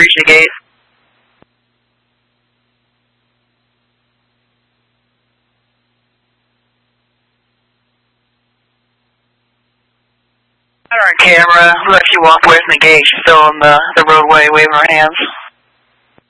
reach the gate. Got her on camera. Who left you off with in the gate? She's still on the roadway waving her hands.